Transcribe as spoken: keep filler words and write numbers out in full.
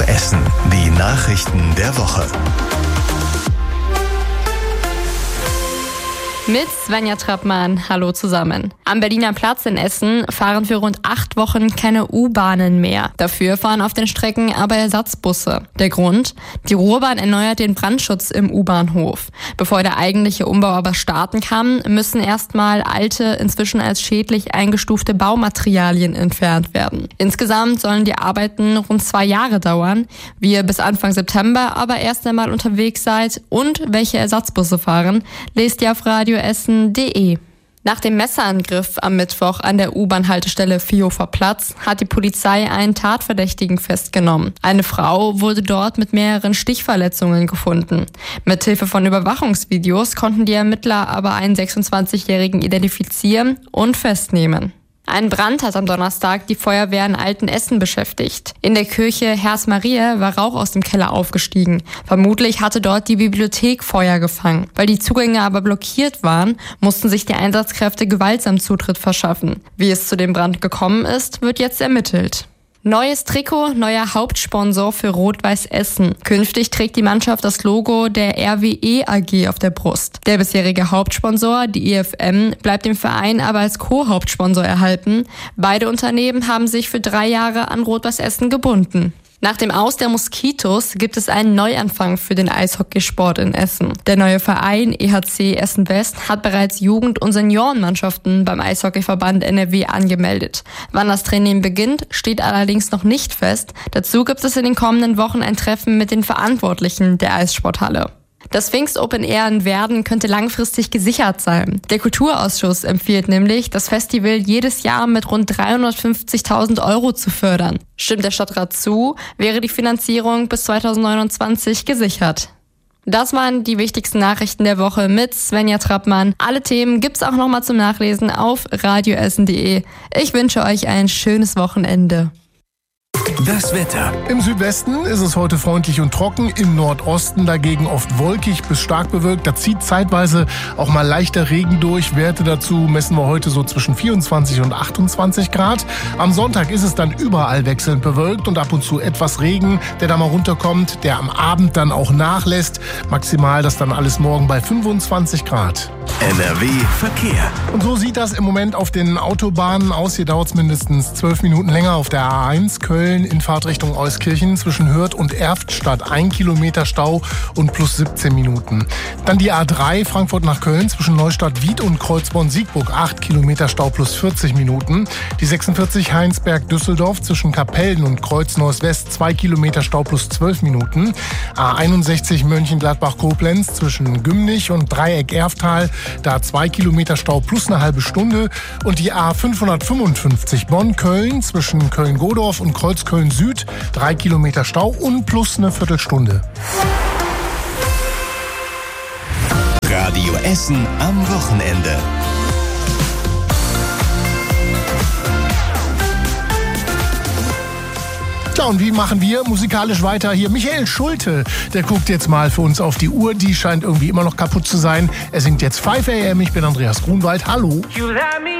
Essen. Die Nachrichten der Woche. Mit Svenja Trappmann. Hallo zusammen. Am Berliner Platz in Essen fahren für rund acht Wochen keine U-Bahnen mehr. Dafür fahren auf den Strecken aber Ersatzbusse. Der Grund? Die Ruhrbahn erneuert den Brandschutz im U-Bahnhof. Bevor der eigentliche Umbau aber starten kann, müssen erstmal alte, inzwischen als schädlich eingestufte Baumaterialien entfernt werden. Insgesamt sollen die Arbeiten rund zwei Jahre dauern. Wie ihr bis Anfang September aber erst einmal unterwegs seid und welche Ersatzbusse fahren, lest ihr auf radio essen punkt de. Nach dem Messerangriff am Mittwoch an der U-Bahn-Haltestelle Vierhofer Platz hat die Polizei einen Tatverdächtigen festgenommen. Eine Frau wurde dort mit mehreren Stichverletzungen gefunden. Mithilfe von Überwachungsvideos konnten die Ermittler aber einen sechsundzwanzigjährigen identifizieren und festnehmen. Ein Brand hat am Donnerstag die Feuerwehr in Altenessen beschäftigt. In der Kirche Herz Mariä war Rauch aus dem Keller aufgestiegen. Vermutlich hatte dort die Bibliothek Feuer gefangen. Weil die Zugänge aber blockiert waren, mussten sich die Einsatzkräfte gewaltsam Zutritt verschaffen. Wie es zu dem Brand gekommen ist, wird jetzt ermittelt. Neues Trikot, neuer Hauptsponsor für Rot-Weiß Essen. Künftig trägt die Mannschaft das Logo der R W E A G auf der Brust. Der bisherige Hauptsponsor, die E F M, bleibt dem Verein aber als Co-Hauptsponsor erhalten. Beide Unternehmen haben sich für drei Jahre an Rot-Weiß Essen gebunden. Nach dem Aus der Moskitos gibt es einen Neuanfang für den Eishockeysport in Essen. Der neue Verein E H C Essen West hat bereits Jugend- und Seniorenmannschaften beim Eishockeyverband N R W angemeldet. Wann das Training beginnt, steht allerdings noch nicht fest. Dazu gibt es in den kommenden Wochen ein Treffen mit den Verantwortlichen der Eissporthalle. Das Pfingst Open Air in Werden könnte langfristig gesichert sein. Der Kulturausschuss empfiehlt nämlich, das Festival jedes Jahr mit rund dreihundertfünfzigtausend Euro zu fördern. Stimmt der Stadtrat zu, wäre die Finanzierung bis zweitausendneunundzwanzig gesichert. Das waren die wichtigsten Nachrichten der Woche mit Svenja Trappmann. Alle Themen gibt's auch nochmal zum Nachlesen auf radio essen punkt de. Ich wünsche euch ein schönes Wochenende. Das Wetter. Im Südwesten ist es heute freundlich und trocken, im Nordosten dagegen oft wolkig bis stark bewölkt. Da zieht zeitweise auch mal leichter Regen durch. Werte dazu messen wir heute so zwischen vierundzwanzig und achtundzwanzig Grad. Am Sonntag ist es dann überall wechselnd bewölkt und ab und zu etwas Regen, der da mal runterkommt, der am Abend dann auch nachlässt. Maximal das dann alles morgen bei fünfundzwanzig Grad. N R W Verkehr. Und so sieht das im Moment auf den Autobahnen aus. Hier dauert es mindestens zwölf Minuten länger auf der A eins Köln in Fahrtrichtung Euskirchen zwischen Hürth und Erftstadt. Ein Kilometer Stau und plus siebzehn Minuten. Dann die A drei Frankfurt nach Köln zwischen Neustadt-Wied und Kreuzborn-Siegburg. acht Kilometer Stau plus vierzig Minuten. Die sechsundvierzig Heinsberg-Düsseldorf zwischen Kapellen und Kreuz-Neuss West. zwei Kilometer Stau plus zwölf Minuten. A einundsechzig Mönchengladbach-Koblenz zwischen Gümnich und Dreieck-Erftal. Da zwei Kilometer Stau plus eine halbe Stunde. Und die A fünfhundertfünfundfünfzig Bonn-Köln zwischen Köln-Godorf und Kreuzköln Süd, drei Kilometer Stau und plus eine Viertelstunde. Radio Essen am Wochenende. Tja, und wie machen wir musikalisch weiter? Hier Michael Schulte, der guckt jetzt mal für uns auf die Uhr. Die scheint irgendwie immer noch kaputt zu sein. Er singt jetzt five a m. Ich bin Andreas Grunwald. Hallo.